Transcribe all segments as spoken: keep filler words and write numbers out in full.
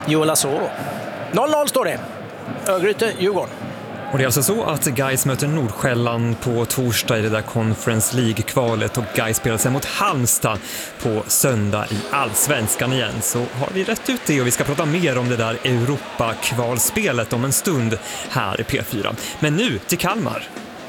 Joel Asoro. noll noll står det. Örgryte, Djurgården. Och det är alltså så att Gais möter Nordsjälland på torsdag i det där Conference League-kvalet och Gais spelar sig mot Halmstad på söndag i Allsvenskan igen. Så har vi rätt ut det och vi ska prata mer om det där Europa-kvalspelet om en stund här i P fyra. Men nu till Kalmar.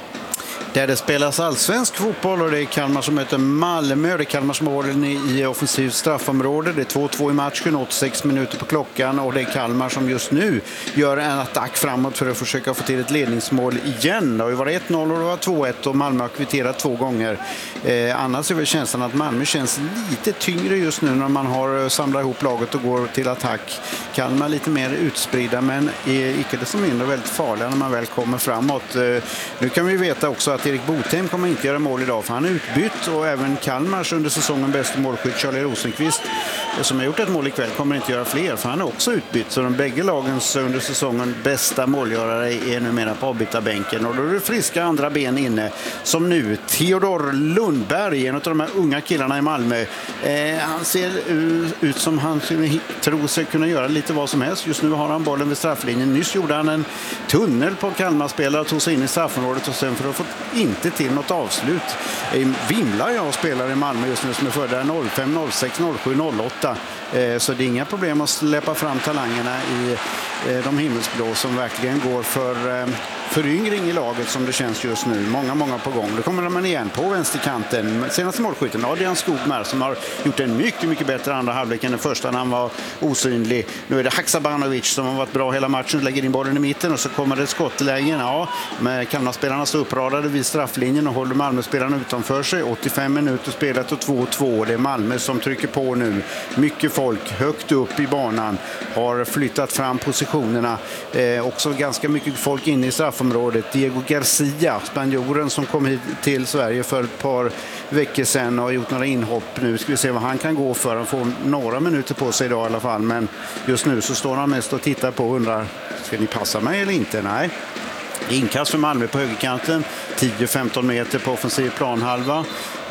Där det spelas allsvensk fotboll och det är Kalmar som möter Malmö. Det är Kalmar som har den i offensivt straffområde. Det är två två i matchen, åttiosex minuter på klockan. Och det är Kalmar som just nu gör en attack framåt för att försöka få till ett ledningsmål igen. Det har ju varit ett noll och det var två ett och Malmö har kvitterat två gånger. Eh, annars är väl känslan att Malmö känns lite tyngre just nu när man har samlat ihop laget och går till attack. Kalmar lite mer utspridda men är icke desto mindre väldigt farliga när man väl kommer framåt. Eh, nu kan vi veta också att Erik Botheim kommer inte göra mål idag för han är utbytt och även Kalmars under säsongen bästa målskytt Charlie Rosenqvist som har gjort ett mål ikväll kommer inte göra fler för han är också utbytt så de bägge lagens under säsongen bästa målgörare är numera på avbytarbänken och då är det friska andra ben inne som nu Theodor Lundberg, en av de här unga killarna i Malmö. Eh, han ser ut som han tror sig kunna göra lite vad som helst. Just nu har han bollen vid strafflinjen. Nyss gjorde han en tunnel på Kalmar-spelare och tog sig in i straffområdet och sen för att få inte till något avslut. Vimlar jag spelar i Malmö just nu som är födda noll fem, noll sex, noll sju, noll åtta. Så det är inga problem att släppa fram talangerna i de himmelsblå som verkligen går för föryngring i laget som det känns just nu. Många, många på gång. Då kommer man igen på vänsterkanten. Senaste målskytten Adrian Skogmar som har gjort en mycket, mycket bättre andra halvlek än den första när han var osynlig. Nu är det Haksabanovic som har varit bra hela matchen. Lägger in bollen i mitten och så kommer det skottlägen. Ja, men Kalmarspelarna står uppradade vid strafflinjen och håller Malmö-spelarna utanför sig. åttiofem minuter spelat och två två. Det är Malmö som trycker på nu. Mycket folk högt upp i banan har flyttat fram positionerna. Eh, också ganska mycket folk inne i straffområdet. Diego Garcia, spanjoren som kom hit till Sverige för ett par veckor sedan och har gjort några inhopp. Nu ska vi se vad han kan gå för. Han får några minuter på sig idag i alla fall. Men just nu så står han mest och tittar på och undrar, ska ni passa mig eller inte? Nej. Inkast för Malmö på högerkanten. tio till femton meter på offensiv planhalva.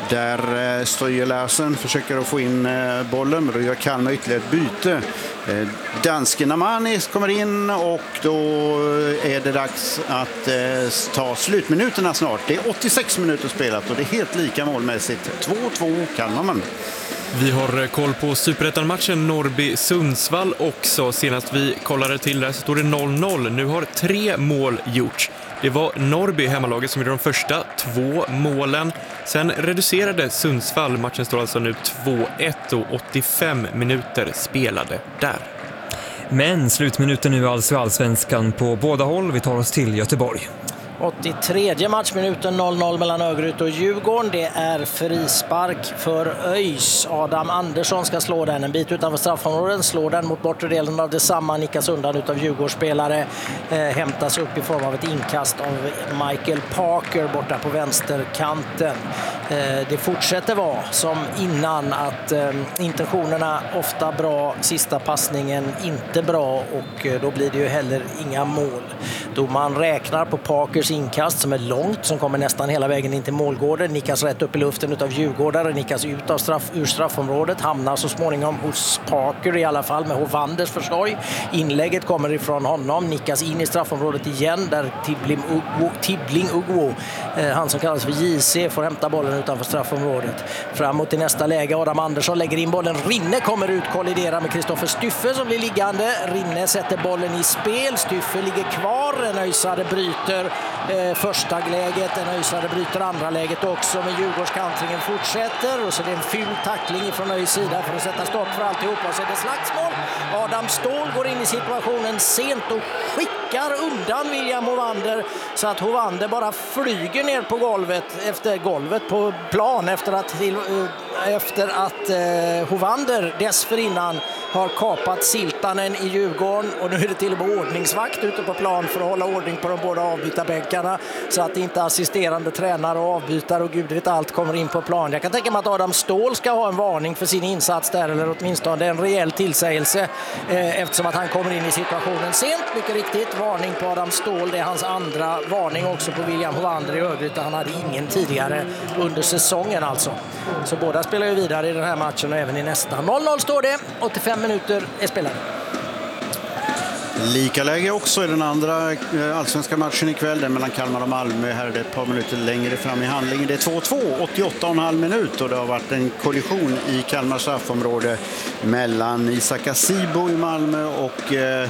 Där eh, Støye Larsen försöker att få in eh, bollen, men då gör Kalmar ytterligare ett byte. Eh, dansken Amanis kommer in och då är det dags att eh, ta slutminuterna snart. Det är åttiosex minuter spelat och det är helt lika målmässigt. två två Kalmar man. Vi har koll på Superettan-matchen Norrby-Sundsvall också. Senast vi kollade till där så stod det noll noll. Nu har tre mål gjorts. Det var Norrby, hemmalaget, som gjorde de första två målen. Sen reducerade Sundsvall. Matchen står alltså nu två ett och åttiofem minuter spelade där. Men slutminuten nu alltså i Allsvenskan på båda håll. Vi tar oss till Göteborg. åttiotre matchminuten noll noll mellan Örgryte och Djurgården. Det är frispark för ÖIS. Adam Andersson ska slå den en bit utanför straffområden. Slår den mot bortre delen av detsamma. Nickas undan utav Djurgårdsspelare. Eh, hämtas upp i form av ett inkast av Michael Parker borta på vänsterkanten. Eh, det fortsätter vara som innan att eh, intentionerna ofta bra. Sista passningen inte bra och eh, då blir det ju heller inga mål. Då man räknar på Parkers inkast som är långt, som kommer nästan hela vägen in till målgården, nickas rätt upp i luften utav Djurgårdare, nickas ut av straff, ur straffområdet, hamnar så småningom hos Parker i alla fall med Hovanders försorg. Inlägget kommer ifrån honom, nickas in i straffområdet igen där Tibbling Ugwo, Tibbling Ugwo eh, han som kallas för J C, får hämta bollen utanför straffområdet. Framåt i nästa läge, Adam Andersson lägger in bollen, Rinne kommer ut, kolliderar med Kristoffer Styffe som blir liggande. Rinne sätter bollen i spel, Styffe ligger kvar, en öjsare bryter Eh, första läget, en öjsare bryter andra läget också, men Djurgårdskantringen fortsätter och så är det en ful tackling från ÖIS sida för att sätta stopp för alltihopa och så är det slagsmål. Adam Ståhl går in i situationen sent och skickar undan William Hovander så att Hovander bara flyger ner på golvet efter golvet på plan efter att, efter att eh, Hovander dessförinnan har kapat Siltanen i Djurgården och nu är det till och med ordningsvakt ute på plan för att hålla ordning på de båda avbytarbänkarna så att inte assisterande tränare och avbytare och gud vet allt kommer in på plan. Jag kan tänka mig att Adam Ståhl ska ha en varning för sin insats där, eller åtminstone en rejäl tillsägelse eh, eftersom att han kommer in i situationen sent. Mycket riktigt, varning på Adam Ståhl. Det är hans andra varning också på William Hovander i Örgryte. Han hade ingen tidigare under säsongen alltså. Så båda spelar ju vidare i den här matchen och även i nästa. noll noll står det, åttiofem minuter är spelade. Lika läge också i den andra allsvenska matchen ikväll, den mellan Kalmar och Malmö. Här är det ett par minuter längre fram i handlingen. Det är två två, åttioåtta och en halv minut och det har varit en kollision i Kalmar straffområde mellan Isak Asibo i Malmö och eh,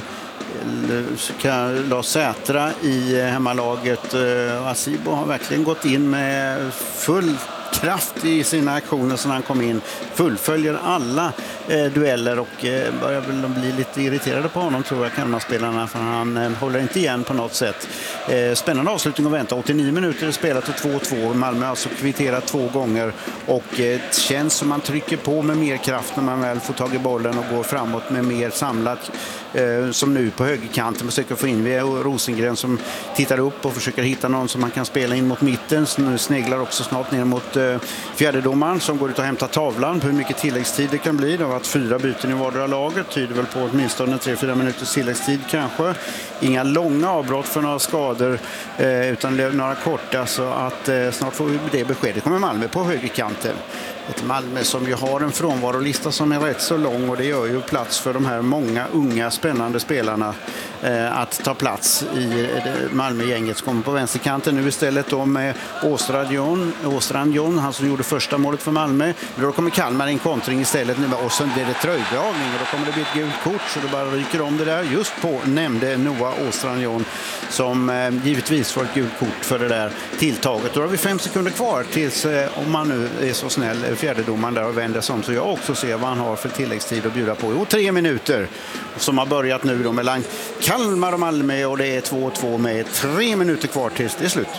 Lars Sätra i hemmalaget. Asibo har verkligen gått in med full kraft i sina aktioner som han kom in, fullföljer alla eh, dueller och eh, börjar väl bli lite irriterade på honom, tror jag, Kalmarspelarna, för han eh, håller inte igen på något sätt. Eh, spännande avslutning att vänta. åttionio minuter är spelat och två två. Malmö har alltså kvitterat två gånger och eh, känns som man trycker på med mer kraft när man väl får tag i bollen och går framåt med mer samlat, eh, som nu på högerkanten försöker få in via Rosengren som tittar upp och försöker hitta någon som man kan spela in mot mitten. Så nu sneglar också snart ner mot eh, fjärdedomaren som går ut och hämtar tavlan på hur mycket tilläggstid det kan bli. Det har varit fyra byten i vardera laget, tyder väl på åtminstone tre fyra minuters tilläggstid kanske. Inga långa avbrott för några skador eh, utan några korta, så att eh, snart får vi det beskedet. Kommer Malmö på högerkanten. Ett Malmö som ju har en frånvarolista som är rätt så lång och det gör ju plats för de här många unga spännande spelarna eh, att ta plats i Malmö-gänget som kommer på vänsterkanten nu istället då med Åstrand Åstrand han som gjorde första målet för Malmö. Men då kommer Kalmar en kontring istället nu och sen blir det tröjdragning och då kommer det bli ett gult kort så det bara ryker om det där just på nämnde Noah Åstrand som eh, givetvis får ett gult kort för det där tilltaget. Då har vi fem sekunder kvar tills eh, om man nu är så snäll fjärdedomaren där och vänder sig om så jag också ser vad han har för tilläggstid att bjuda på. Jo, tre minuter som har börjat nu då mellan Kalmar och Malmö och det är två två med tre minuter kvar tills det är slut.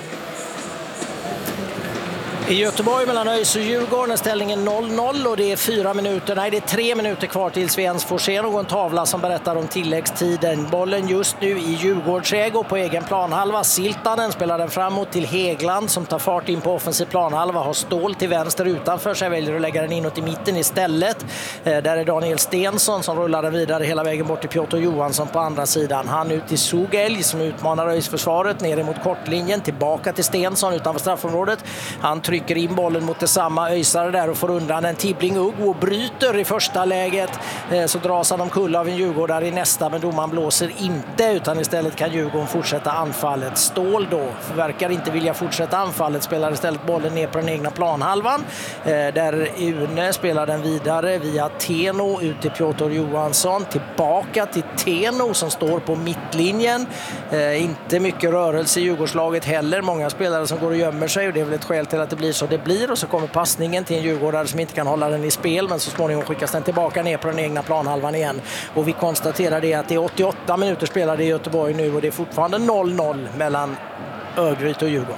I Göteborg mellan ÖIS och Djurgården är ställningen noll noll och det är fyra minuter, nej det är tre minuter kvar tills vi ens får se någon tavla som berättar om tilläggstiden. Bollen just nu i Djurgårdsägo på egen planhalva. Siltanen spelar den framåt till Hegland som tar fart in på offensiv planhalva. Har Stål till vänster utanför sig, väljer att lägga den inåt i mitten istället. Eh, där är Daniel Stensson som rullar den vidare hela vägen bort till Piotr Johansson på andra sidan. Han ut till Sogelj som utmanar ÖIS-försvaret ner emot kortlinjen. Tillbaka till Stensson utanför straffområdet. Han trycker in bollen mot det samma öjsare där och får undan en Tibbling Ugg och bryter i första läget. Eh, så dras han omkull av en Djurgårdare i nästa, men domaren blåser inte utan istället kan Djurgården fortsätta anfallet. Stål då verkar inte vilja fortsätta anfallet, spelar istället bollen ner på den egna planhalvan. Eh, där Une spelar den vidare via Teno ut till Piotr Johansson, tillbaka till Teno som står på mittlinjen. Eh, inte mycket rörelse i Djurgårdslaget heller, många spelare som går och gömmer sig och det är väl ett skäl till att det blir så det blir, och så kommer passningen till en Djurgårdare som inte kan hålla den i spel, men så småningom skickas den tillbaka ner på den egna planhalvan igen. Och vi konstaterar det att det är åttioåtta minuter spelade i Göteborg nu och det är fortfarande noll noll mellan Örgryte och Djurgården.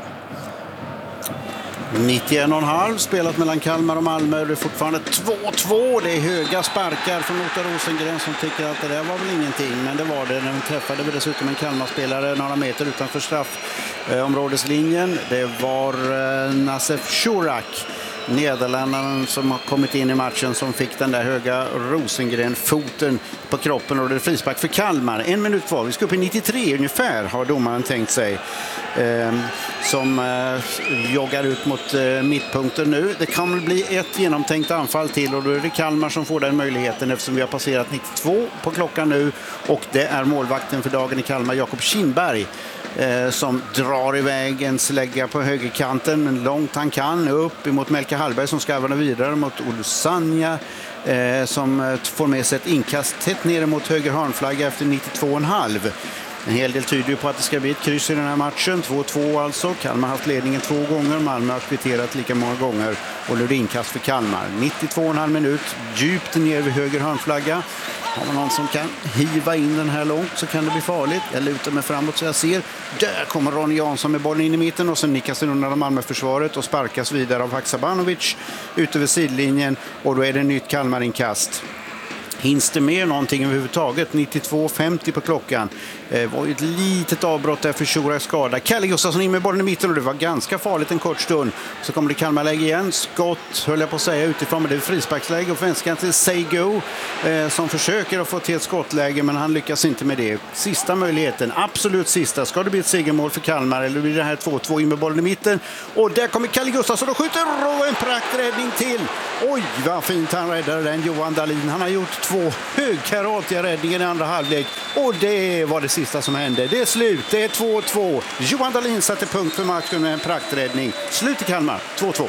nittioen och en halv spelat mellan Kalmar och Malmö. Det är fortfarande två två. Det är höga sparkar från Lothar Rosengren som tycker att det där var väl ingenting, men det var det. När de träffade vi dessutom en Kalmar-spelare några meter utanför straffområdeslinjen. Det var eh, Nassef Shurak, nederländaren som har kommit in i matchen, som fick den där höga Rosengren-foten på kroppen och det är frispark för Kalmar. En minut kvar, vi ska upp i nittiotre ungefär har domaren tänkt sig. Eh, som eh, joggar ut mot eh, mittpunkten nu. Det kan väl bli ett genomtänkt anfall till och då är det Kalmar som får den möjligheten eftersom vi har passerat nittiotvå på klockan nu och det är målvakten för dagen i Kalmar, Jakob Kindberg, eh, som drar iväg en slägga på högerkanten men långt han kan upp emot Melke Hallberg som ska vara vidare mot Olusanya eh, som får med sig ett inkast tätt ner mot höger hörnflagga efter nittiotvå och en halv. En hel del tyder ju på att det ska bli ett kryss i den här matchen. två två alltså. Kalmar har haft ledningen två gånger. Malmö har kvitterat lika många gånger. Och nu är det inkast för Kalmar. nittiotvå och en halv minut. Djupt ner vid höger hörnflagga. Har man någon som kan hiva in den här långt så kan det bli farligt. Jag lutar mig framåt så jag ser. Där kommer Ronny Jansson med bollen in i mitten och så nickas den under Malmöförsvaret och sparkas vidare av Haksabanovic ut över sidlinjen. Och då är det nytt Kalmar-inkast. Hinns det med någonting överhuvudtaget? nittiotvå femtio på klockan. Det var ett litet avbrott där för Shuraks skada. Kalle Gustafsson in med bollen i mitten och det var ganska farligt en kort stund. Så kommer det Kalmarläge igen. Skott höll jag på att säga utifrån, men det är frisparksläge och vänskant till Seigo eh, som försöker att få till ett skottläge men han lyckas inte med det. Sista möjligheten, absolut sista. Ska det bli ett segermål för Kalmar eller blir det här två två in med bollen i mitten? Och där kommer Kalle Gustafsson och skjuter och en prakträddning till. Oj, vad fint han räddade den, Johan Dahlin. Han har gjort två högkaratiga räddningar i andra halvlek Och det var det sista som hände. Det är slut, det är två två. Johan Dahlin satte punkt för matchen med en prakträddning. Slut i Kalmar, två två.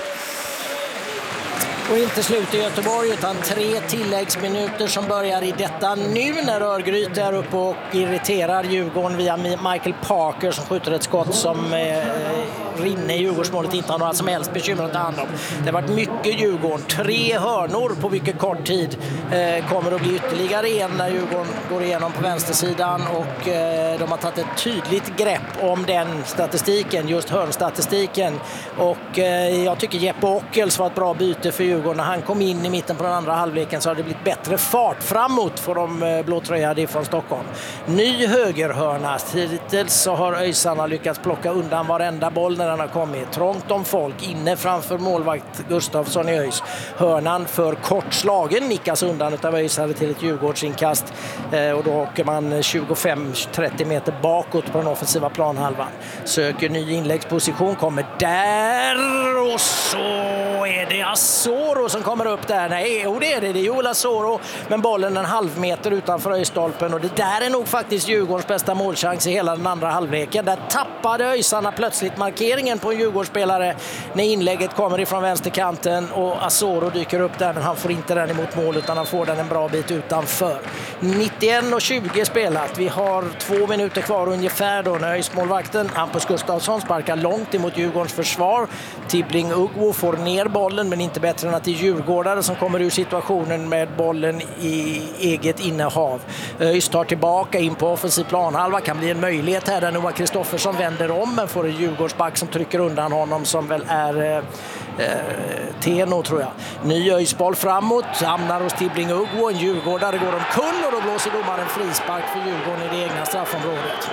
Och inte slut i Göteborg utan tre tilläggsminuter som börjar i detta nu när Örgryte är uppe och irriterar Djurgården via Michael Parker som skjuter ett skott som eh, Rinne i Djurgårdsmålet inte har några som helst bekymmer att ta hand om. Det har varit mycket Djurgården, tre hörnor på mycket kort tid. Eh, kommer att bli ytterligare en när Djurgården går igenom på vänstersidan och eh, de har tagit ett tydligt grepp om den statistiken, just hörnstatistiken. Och eh, jag tycker Jeppe Ockels var ett bra byte för Djurgården. När han kom in i mitten på den andra halvleken så har det blivit bättre fart framåt för de blåtröjade från Stockholm. Ny högerhörna. Hittills så har öjsarna lyckats plocka undan varenda boll när den har kommit. Trångt om folk inne framför målvakt Gustafsson i Öjs. Hörnan för kort slagen nickas undan utav öjsare till ett Djurgårdsinkast. Eh, och då åker man tjugofem till trettio meter bakåt på den offensiva planhalvan. Söker ny inläggsposition, kommer där och så är det Asoro som kommer upp där. Nej, jo, det är det. Det är Joel Asoro, men bollen en halv meter utanför öjstolpen. Och det där är nog faktiskt Djurgårdens bästa målchans i hela den andra halvleken. Där tappade öjsarna plötsligt markeringen på en Djurgårdsspelare när inlägget kommer ifrån vänsterkanten och Asoro dyker upp där, men han får inte den emot mål utan han får den en bra bit utanför. nittioen och tjugo spelat. Vi har två minuter kvar ungefär då när öjsmålvakten Hampus Gustafsson sparkar långt emot Djurgårdens försvar. Tibbling Ugbo får ner bollen, men inte bättre än att det är djurgårdare som kommer ur situationen med bollen i eget innehav. Öjs tar tillbaka in på offensiv planhalva. Kan bli en möjlighet här där Noah Kristoffersson vänder om, men får en Djurgårdsback som trycker undan honom som väl är eh, Teno tror jag. Ny öjsboll framåt, hamnar hos Tibbling Ugbo. En djurgårdare går omkull och då blåser domaren frispark för Djurgården i det egna straffområdet.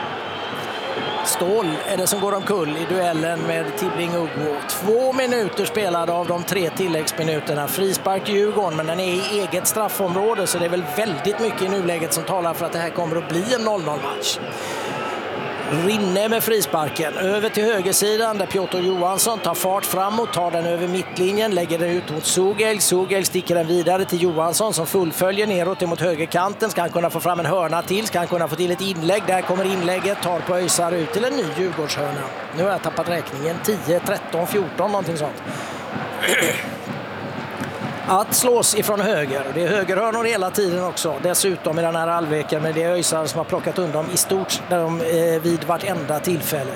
Ståhl är det som går omkull i duellen med Tibbling Ugbo. Två minuter spelade av de tre tilläggsminuterna. Frispark Djurgården, men den är i eget straffområde så det är väl väldigt mycket i nuläget som talar för att det här kommer att bli en noll noll-match. Rinne med frisparken över till högersidan där Piotr Johansson tar fart framåt, tar den över mittlinjen, lägger den ut mot Sugel. Sugel sticker den vidare till Johansson som fullföljer neråt mot högerkanten. Ska han kunna få fram en hörna till? Ska han kunna få till ett inlägg? Där kommer inlägget, tar på öjsar ut till en ny Djurgårdshörna. Nu har jag tappat räkningen. tio, tretton, fjorton, någonting sånt. Att slås ifrån höger. Det är högerhörnor hela tiden också. Dessutom i den här halvleken, men det är öjsar som har plockat undan i stort där de, eh, vid vartenda tillfälle.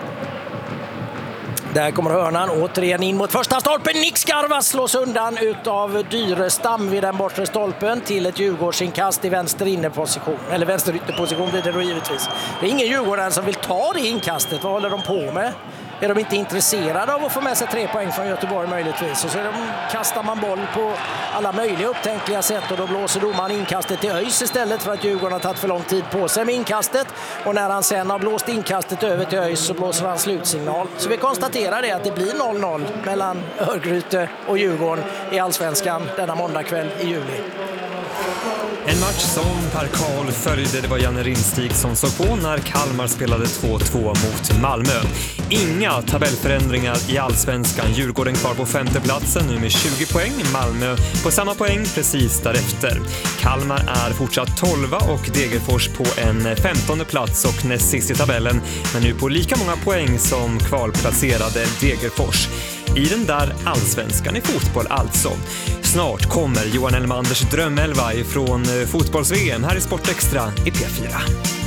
Där kommer hörnan återigen in mot första stolpen. Nick Skarvas slås undan utav Dyrestam vid den bortre stolpen till ett Djurgårdsinkast i vänster inneposition. Eller vänster ytterposition blir det då givetvis. Det är ingen Djurgårdare som vill ta det inkastet. Vad håller de på med? Är de inte intresserade av att få med sig tre poäng från Göteborg möjligtvis? Och så de, kastar man boll på alla möjliga upptänkliga sätt och då blåser domaren inkastet till Öjs istället för att Djurgården har tagit för lång tid på sig med inkastet. Och när han sen har blåst inkastet över till Öjs så blåser han slutsignal. Så vi konstaterar det att det blir noll noll mellan Örgryte och Djurgården i Allsvenskan denna måndagkväll i juli. En match som Per Karl följde, det var Janne Rinstig som såg på när Kalmar spelade två två mot Malmö. Inga tabellförändringar i Allsvenskan. Djurgården kvar på femte platsen nu med tjugo poäng. Malmö på samma poäng precis därefter. Kalmar är fortsatt tolva och Degerfors på en femtonde plats och näst sist i tabellen. Men nu på lika många poäng som kvalplacerade Degerfors. I den där Allsvenskan i fotboll alltså. Snart kommer Johan Elmanders drömelva ifrån fotbolls-V M här i Sportextra i P fyra.